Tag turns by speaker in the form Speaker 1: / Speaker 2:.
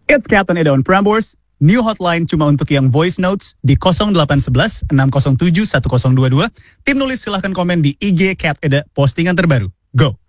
Speaker 1: It's Captain Eda on Prambors. New hotline cuma untuk yang voice notes di 0811 607 1022. Tim nulis silahkan komen di IG Cat Eda postingan terbaru. Go!